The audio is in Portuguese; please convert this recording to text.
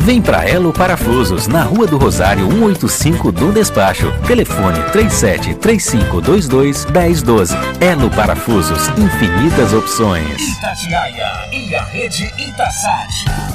Vem pra Elo Parafusos, na Rua do Rosário 185 do Despacho. Telefone 3735221012. Elo Parafusos, infinitas opções. Itatiaia e a rede Itasat.